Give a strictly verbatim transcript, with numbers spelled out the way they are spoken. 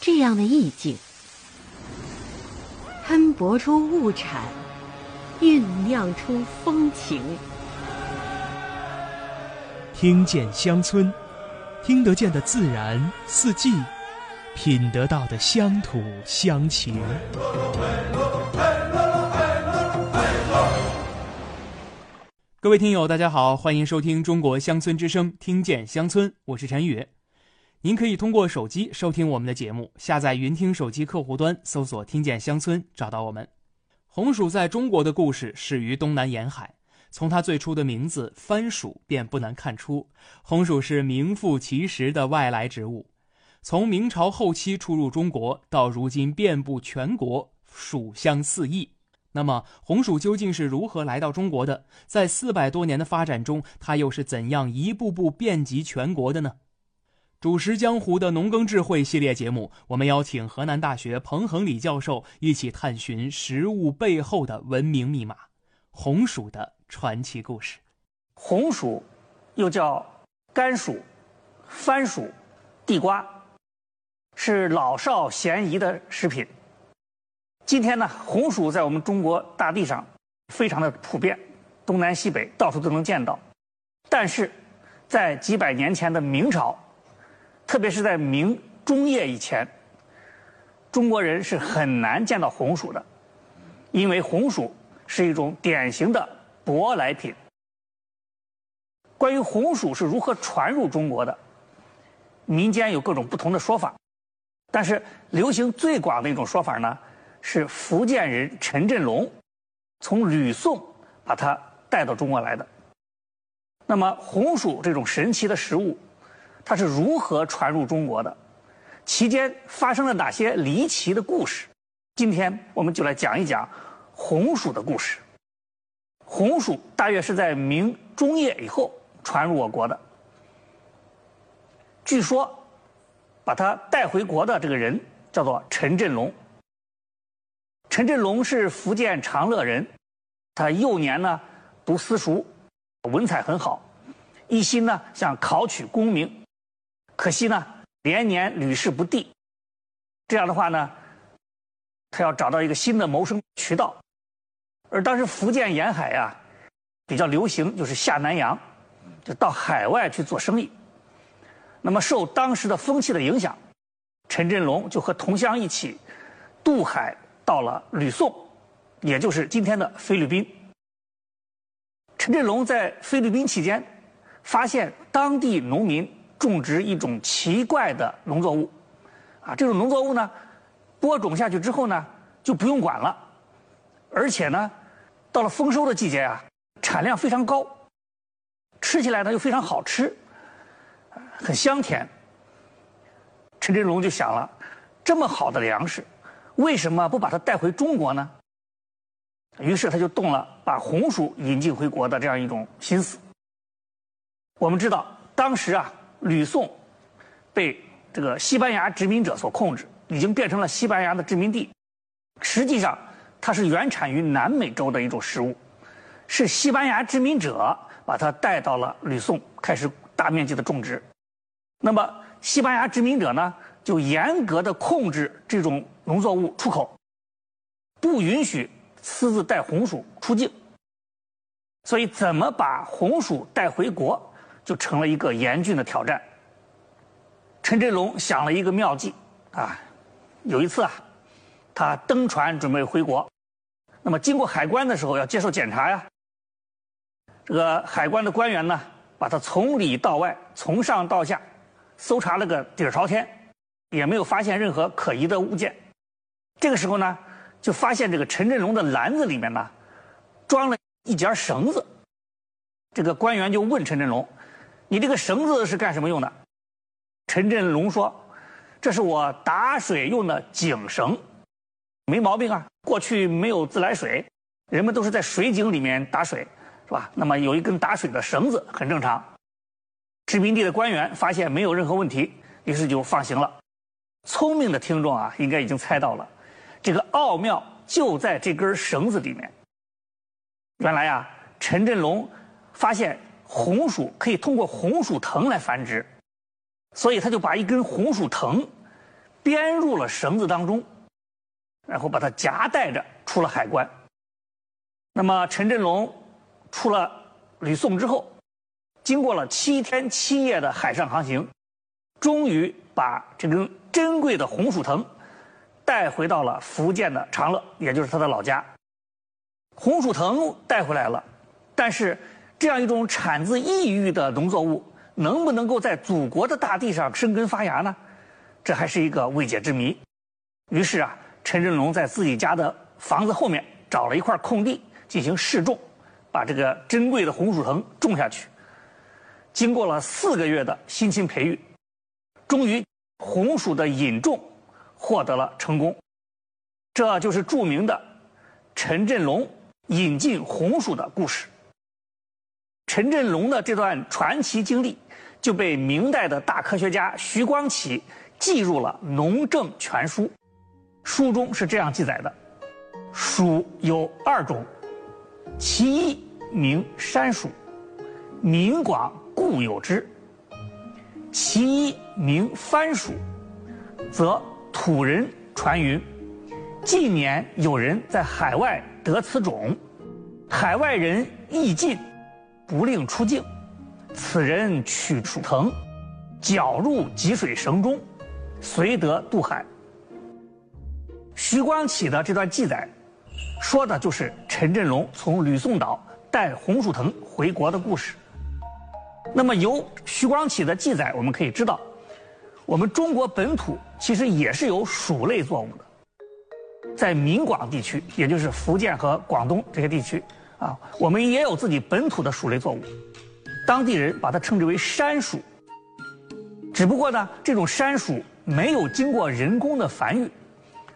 这样的意境，喷薄出物产，酝酿出风情。 听见乡村，听得见的自然四季，品得到的乡土乡情。 各位听友大家好，欢迎收听中国乡村之声，听见乡村，我是陈宇。您可以通过手机收听我们的节目，下载云听手机客户端，搜索听见乡村，找到我们。红薯在中国的故事始于东南沿海，从它最初的名字番薯便不难看出，红薯是名副其实的外来植物。从明朝后期出入中国，到如今遍布全国，薯香四溢。那么红薯究竟是如何来到中国的？在四百多年的发展中，它又是怎样一步步遍及全国的呢？主食江湖的农耕智慧系列节目，我们邀请河南大学彭恒礼教授一起探寻食物背后的文明密码——红薯的传奇故事。 红薯又叫甘薯、番薯、地瓜，是老少咸宜的食品。今天呢，红薯在我们中国大地上非常的普遍，东南西北到处都能见到。但是在几百年前的明朝，特别是在明中叶以前，中国人是很难见到红薯的，因为红薯是一种典型的舶来品。关于红薯是如何传入中国的，民间有各种不同的说法，但是流行最广的一种说法呢，是福建人陈振龙从吕宋把它带到中国来的。那么红薯这种神奇的食物，它是如何传入中国的？期间发生了哪些离奇的故事？今天我们就来讲一讲红薯的故事。红薯大约是在明中叶以后传入我国的。据说把它带回国的这个人叫做陈振龙。陈振龙是福建长乐人，他幼年呢读私塾，文采很好，一心呢想考取功名。可惜呢，连年屡试不第。这样的话呢，他要找到一个新的谋生渠道。而当时福建沿海啊，比较流行就是下南洋，就到海外去做生意。那么受当时的风气的影响，陈振龙就和同乡一起渡海到了吕宋，也就是今天的菲律宾。陈振龙在菲律宾期间，发现当地农民种植一种奇怪的农作物，啊，这种农作物呢，播种下去之后呢，就不用管了，而且呢，到了丰收的季节啊，产量非常高，吃起来呢又非常好吃，很香甜。陈振龙就想了，这么好的粮食，为什么不把它带回中国呢？于是他就动了把红薯引进回国的这样一种心思。我们知道，当时啊，吕宋被这个西班牙殖民者所控制，已经变成了西班牙的殖民地。实际上，它是原产于南美洲的一种食物，是西班牙殖民者把它带到了吕宋，开始大面积的种植。那么，西班牙殖民者呢，就严格的控制这种农作物出口，不允许私自带红薯出境。所以，怎么把红薯带回国，就成了一个严峻的挑战。陈振龙想了一个妙计啊，有一次啊，他登船准备回国，那么经过海关的时候要接受检查呀。这个海关的官员呢，把他从里到外，从上到下搜查了个底儿朝天，也没有发现任何可疑的物件。这个时候呢，就发现这个陈振龙的篮子里面呢，装了一截绳子。这个官员就问陈振龙，你这个绳子是干什么用的？陈振龙说，这是我打水用的井绳。没毛病啊，过去没有自来水，人们都是在水井里面打水，是吧？那么有一根打水的绳子很正常。殖民地的官员发现没有任何问题，于是就放行了。聪明的听众啊，应该已经猜到了，这个奥妙就在这根绳子里面。原来啊，陈振龙发现红薯可以通过红薯藤来繁殖，所以他就把一根红薯藤编入了绳子当中，然后把它夹带着出了海关。那么陈振龙出了吕宋之后，经过了七天七夜的海上航行，终于把这根珍贵的红薯藤带回到了福建的长乐，也就是他的老家。红薯藤带回来了，但是这样一种产自异域的农作物，能不能够在祖国的大地上生根发芽呢？这还是一个未解之谜。于是啊，陈振龙在自己家的房子后面找了一块空地进行试种，把这个珍贵的红薯藤种下去。经过了四个月的辛勤培育，终于红薯的引种获得了成功。这就是著名的陈振龙引进红薯的故事。陈振龙的这段传奇经历就被明代的大科学家徐光启记入了《农政全书》，书中是这样记载的：薯有二种，其一名山薯，民广固有之；其一名番薯，则土人传云，近年有人在海外得此种，海外人易进，不令出境，此人取薯藤，绞入汲水绳中，遂得渡海。徐光启的这段记载，说的就是陈振龙从吕宋岛带红薯藤回国的故事。那么由徐光启的记载，我们可以知道，我们中国本土其实也是有薯类作物的。在闽广地区，也就是福建和广东这些地区啊，我们也有自己本土的薯类作物，当地人把它称之为山薯。只不过呢，这种山薯没有经过人工的繁育，